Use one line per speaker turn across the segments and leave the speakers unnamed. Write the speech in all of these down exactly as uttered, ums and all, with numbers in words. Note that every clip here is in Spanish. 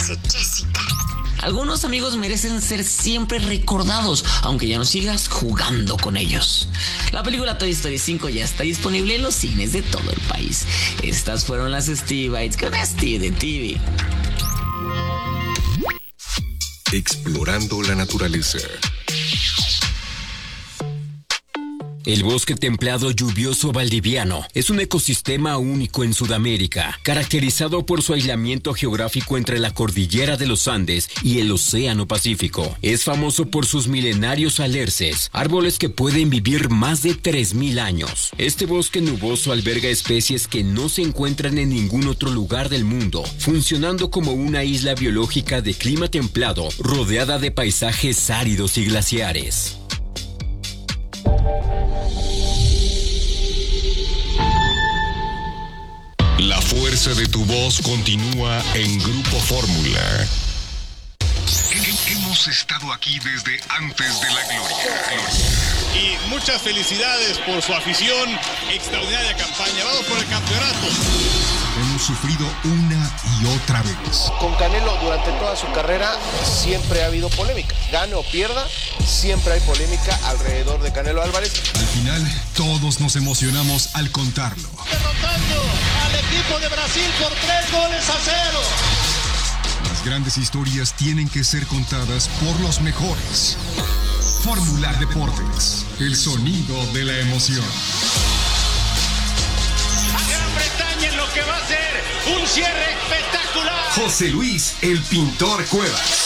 dice Jessica.
Algunos amigos merecen ser siempre recordados, aunque ya no sigas jugando con ellos. La película Toy Story cinco ya está disponible en los cines de todo el país. Estas fueron las Steve Bites con Steve de T V.
Explorando la naturaleza.
El bosque templado lluvioso valdiviano es un ecosistema único en Sudamérica, caracterizado por su aislamiento geográfico entre la cordillera de los Andes y el Océano Pacífico. Es famoso por sus milenarios alerces, árboles que pueden vivir más de tres mil años. Este bosque nuboso alberga especies que no se encuentran en ningún otro lugar del mundo, funcionando como una isla biológica de clima templado, rodeada de paisajes áridos y glaciares.
La fuerza de tu voz continúa en Grupo Fórmula. Hemos estado aquí desde antes de la gloria.
Y muchas felicidades por su afición, extraordinaria campaña. Vamos por el campeonato.
Hemos sufrido una y otra vez.
Con Canelo durante toda su carrera siempre ha habido polémica. Gane o pierda, siempre hay polémica alrededor de Canelo Álvarez.
Al final, todos nos emocionamos al contarlo.
Derrotando al equipo de Brasil por tres goles a cero.
Las grandes historias tienen que ser contadas por los mejores. Fórmula Deportes, el sonido de la emoción.
Gran Bretaña en lo que va a ser un cierre espectacular.
José Luis, el pintor Cuevas.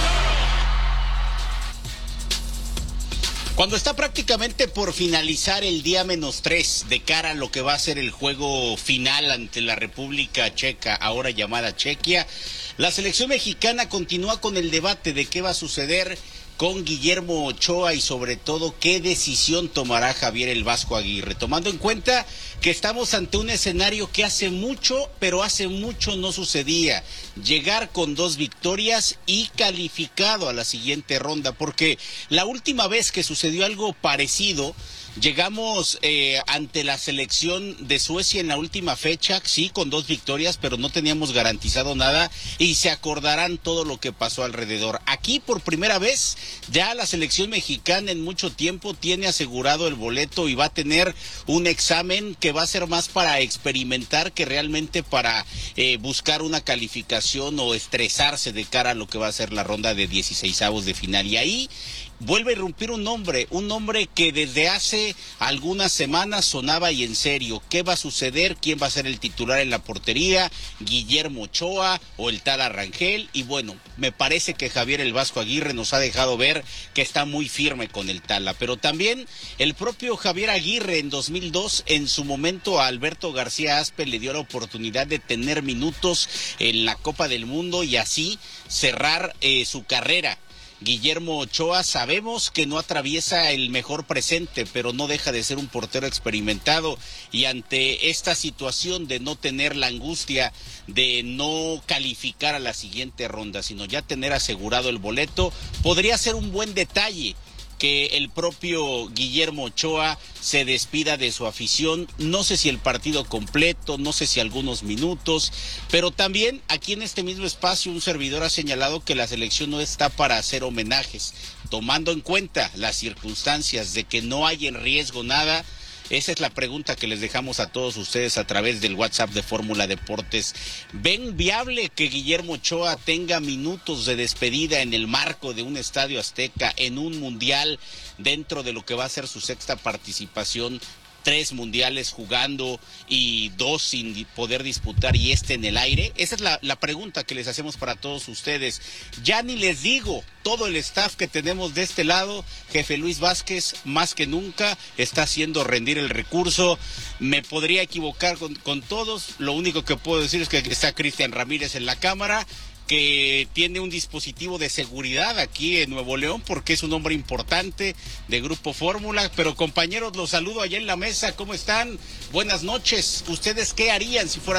Cuando está prácticamente por finalizar el día menos tres de cara a lo que va a ser el juego final ante la República Checa, ahora llamada Chequia, la selección mexicana continúa con el debate de qué va a suceder con Guillermo Ochoa y sobre todo qué decisión tomará Javier el Vasco Aguirre, tomando en cuenta que estamos ante un escenario que hace mucho, pero hace mucho no sucedía, llegar con dos victorias y calificado a la siguiente ronda, porque la última vez que sucedió algo parecido, llegamos eh, ante la selección de Suecia en la última fecha, sí, con dos victorias, pero no teníamos garantizado nada y se acordarán todo lo que pasó alrededor. Aquí por primera vez ya la selección mexicana en mucho tiempo tiene asegurado el boleto y va a tener un examen que va a ser más para experimentar que realmente para eh, buscar una calificación o estresarse de cara a lo que va a ser la ronda de dieciseisavos de final. Y ahí vuelve a irrumpir un nombre, un nombre que desde hace algunas semanas sonaba y en serio. ¿Qué va a suceder? ¿Quién va a ser el titular en la portería? ¿Guillermo Ochoa o el Tala Rangel? Y bueno, me parece que Javier el Vasco Aguirre nos ha dejado ver que está muy firme con el Tala. Pero también el propio Javier Aguirre en dos mil dos, en su momento a Alberto García Aspe le dio la oportunidad de tener minutos en la Copa del Mundo y así cerrar eh, su carrera. Guillermo Ochoa sabemos que no atraviesa el mejor presente, pero no deja de ser un portero experimentado y ante esta situación de no tener la angustia de no calificar a la siguiente ronda, sino ya tener asegurado el boleto, podría ser un buen detalle que el propio Guillermo Ochoa se despida de su afición, no sé si el partido completo, no sé si algunos minutos, pero también aquí en este mismo espacio un servidor ha señalado que la selección no está para hacer homenajes, tomando en cuenta las circunstancias de que no hay en riesgo nada. Esa es la pregunta que les dejamos a todos ustedes a través del WhatsApp de Fórmula Deportes. ¿Ven viable que Guillermo Ochoa tenga minutos de despedida en el marco de un estadio azteca, en un mundial, dentro de lo que va a ser su sexta participación? Tres mundiales jugando y dos sin poder disputar y este en el aire. Esa es la, la pregunta que les hacemos para todos ustedes. Ya ni les digo, todo el staff que tenemos de este lado, jefe Luis Vázquez, más que nunca está haciendo rendir el recurso. Me podría equivocar con, con todos, lo único que puedo decir es que está Cristian Ramírez en la cámara, que tiene un dispositivo de seguridad aquí en Nuevo León porque es un hombre importante de Grupo Fórmula. Pero compañeros, los saludo allá en la mesa, ¿cómo están? Buenas noches. ¿Ustedes qué harían si fuera